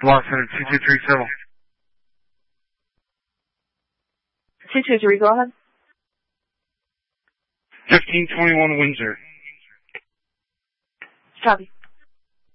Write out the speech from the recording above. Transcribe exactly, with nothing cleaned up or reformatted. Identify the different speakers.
Speaker 1: Block Center two two three seven.
Speaker 2: two two three, go ahead.
Speaker 1: fifteen twenty-one Windsor.
Speaker 2: Copy.